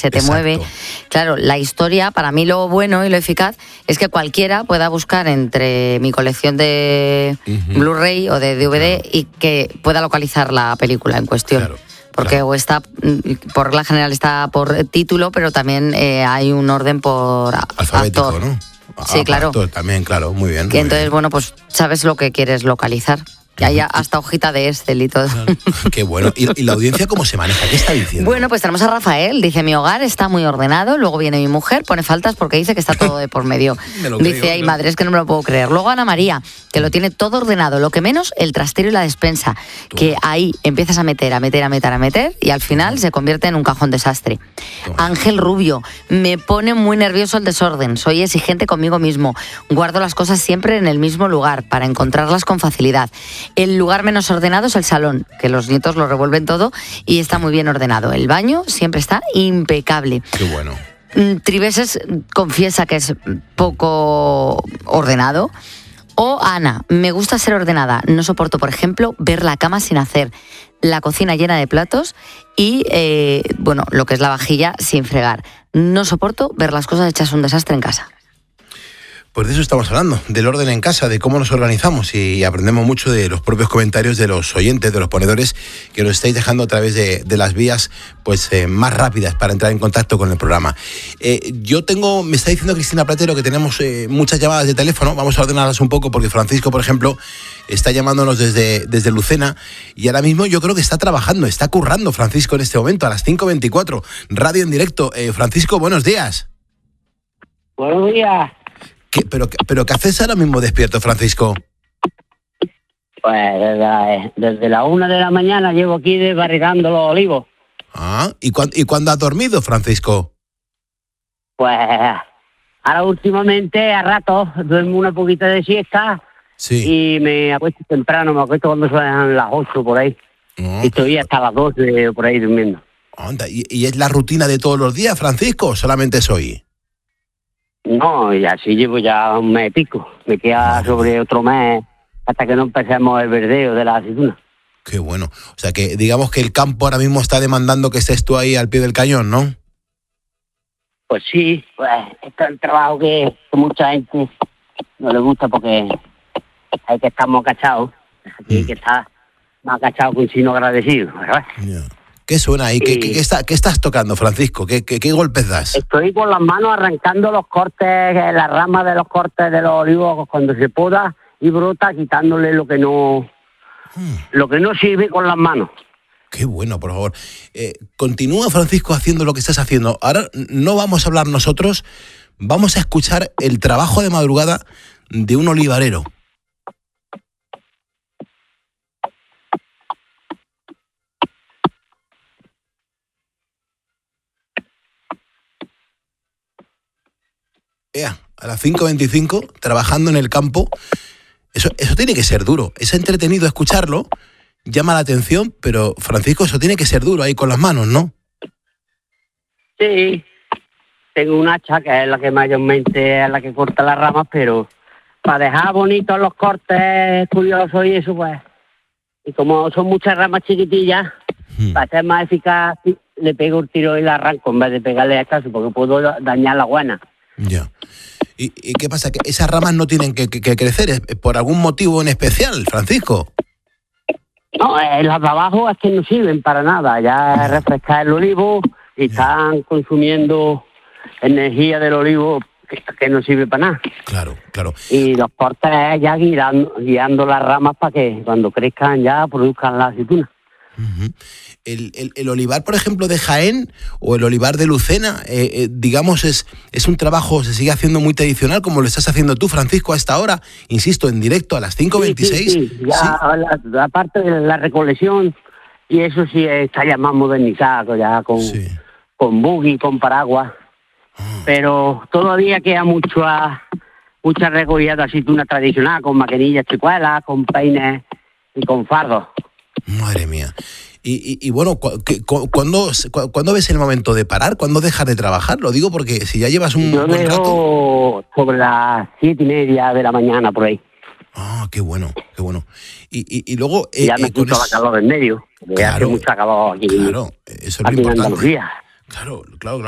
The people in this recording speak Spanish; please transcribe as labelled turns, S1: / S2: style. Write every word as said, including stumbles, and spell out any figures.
S1: se te
S2: Exacto.
S1: mueve. Claro, la historia, para mí lo bueno y lo eficaz es que cualquiera pueda buscar entre mi colección de uh-huh. Blu-ray o de D V D claro. y que pueda localizar la película en cuestión.
S2: Claro.
S1: Porque
S2: claro.
S1: o está, por regla general está por título, pero también eh, hay un orden por
S2: alfabético,
S1: actor.
S2: ¿no?
S1: Sí,
S2: ah,
S1: claro.
S2: Actor, también, claro, muy bien.
S1: Que
S2: muy
S1: entonces,
S2: bien.
S1: bueno, pues sabes lo que quieres localizar. Y hay hasta hojita de Excel y todo.
S2: Claro. Qué bueno. ¿Y, ¿Y la audiencia cómo se maneja? ¿Qué está diciendo?
S1: Bueno, pues tenemos a Rafael. Dice, mi hogar está muy ordenado. Luego viene mi mujer, pone faltas porque dice que está todo de por medio. Dice, creo, ay, ¿no? Madre, es que no me lo puedo creer. Luego Ana María, que lo tiene todo ordenado. Lo que menos, el trastero y la despensa. Toma. Que ahí empiezas a meter, a meter, a meter, a meter y al final Toma. Se convierte en un cajón desastre. Toma. Ángel Rubio, me pone muy nervioso el desorden. Soy exigente conmigo mismo. Guardo las cosas siempre en el mismo lugar para encontrarlas con facilidad. El lugar menos ordenado es el salón, que los nietos lo revuelven todo y está muy bien ordenado. El baño siempre está impecable.
S2: Qué bueno.
S1: Triveses confiesa que es poco ordenado. O Ana, me gusta ser ordenada. No soporto, por ejemplo, ver la cama sin hacer, la cocina llena de platos y, eh, bueno, lo que es la vajilla sin fregar. No soporto ver las cosas hechas un desastre en casa.
S2: Pues de eso estamos hablando, del orden en casa, de cómo nos organizamos y aprendemos mucho de los propios comentarios de los oyentes, de los ponedores que nos estáis dejando a través de, de las vías pues eh, más rápidas para entrar en contacto con el programa. Eh, yo tengo, me está diciendo Cristina Platero que tenemos eh, muchas llamadas de teléfono, vamos a ordenarlas un poco porque Francisco, por ejemplo, está llamándonos desde, desde Lucena y ahora mismo yo creo que está trabajando, está currando Francisco en este momento a las cinco veinticuatro, radio en directo. Eh, Francisco, buenos días.
S3: Buenos días.
S2: ¿Qué, pero, pero qué haces ahora mismo despierto, Francisco?
S3: Pues desde la, desde la una de la mañana llevo aquí desbarrigando los olivos.
S2: Ah, ¿y cuándo, ¿y cuándo has dormido, Francisco?
S3: Pues ahora últimamente a ratos duermo una poquita de siesta
S2: sí.
S3: y me acuesto temprano, me acuesto cuando son las ocho por ahí. Oh. Y estoy hasta las doce por ahí durmiendo.
S2: Anda, ¿y, ¿y es la rutina de todos los días, Francisco, o solamente es hoy?
S3: No, y así llevo ya un mes y pico. Me queda Madre sobre mía. Otro mes hasta que no empecemos el verdeo de la aceituna.
S2: Qué bueno. O sea que digamos que el campo ahora mismo está demandando que estés tú ahí al pie del cañón, ¿no?
S3: Pues sí, pues este es el trabajo que mucha gente no le gusta porque hay que estar más cachados. Aquí hay mm. que estar más cachado que un chino agradecido, ¿verdad?
S2: Yeah. ¿Qué suena ahí? ¿Qué, qué, qué, está, ¿Qué estás tocando, Francisco? ¿Qué, qué, ¿Qué golpes das?
S3: Estoy con las manos arrancando los cortes, las ramas de los cortes de los olivos cuando se poda y brota, quitándole lo que no, hmm. lo que no sirve con las manos.
S2: Qué bueno, por favor. Eh, continúa, Francisco, haciendo lo que estás haciendo. Ahora no vamos a hablar nosotros, vamos a escuchar el trabajo de madrugada de un olivarero. Ea, a las cinco veinticinco, trabajando en el campo, eso, eso tiene que ser duro. Es entretenido escucharlo, llama la atención, pero Francisco, eso tiene que ser duro ahí con las manos, ¿no?
S3: Sí, tengo un hacha que es la que mayormente es la que corta las ramas, pero para dejar bonitos los cortes curiosos y eso, pues, y como son muchas ramas chiquitillas, hmm. para ser más eficaz, le pego el tiro y la arranco en vez de pegarle a caso, porque puedo dañar la buena.
S2: Ya. ¿Y, ¿Y qué pasa? ¿Que esas ramas no tienen que, que, que crecer por algún motivo en especial, Francisco?
S3: No, eh, las de abajo es que no sirven para nada. Ya refrescar el olivo y yeah. están consumiendo energía del olivo que, que no sirve para nada.
S2: Claro, claro.
S3: Y los cortes ya guiando, guiando las ramas para que cuando crezcan ya produzcan la aceituna.
S2: Uh-huh. El, el, el olivar, por ejemplo, de Jaén o el olivar de Lucena, eh, eh, digamos, es, es un trabajo, se sigue haciendo muy tradicional, como lo estás haciendo tú, Francisco, a esta hora, insisto, en directo a las cinco veintiséis.
S3: Sí, sí, sí. Ya, ¿sí? La, la parte de la recolección, y eso sí está ya más modernizado, ya con, sí. con buggy, con paraguas, ah. pero todavía queda mucho a, mucha recogida de aceituna tradicional, con maquinillas chicuelas, con peines y con fardos.
S2: Madre mía. Y, y, y bueno, cu- cu- ¿cuándo, cu- ¿cuándo ves el momento de parar? ¿Cuándo dejas de trabajar? Lo digo porque si ya llevas un
S3: Yo
S2: buen rato...
S3: sobre las siete y media de la mañana, por ahí.
S2: Ah, qué bueno, qué bueno. Y, y, y luego... Eh,
S3: ya me
S2: eh, con
S3: quito
S2: es...
S3: la calor en medio.
S2: Claro,
S3: hace mucha calor aquí,
S2: claro, eso es
S3: aquí
S2: lo
S3: en
S2: importante.
S3: Andalucía.
S2: Claro, claro, claro.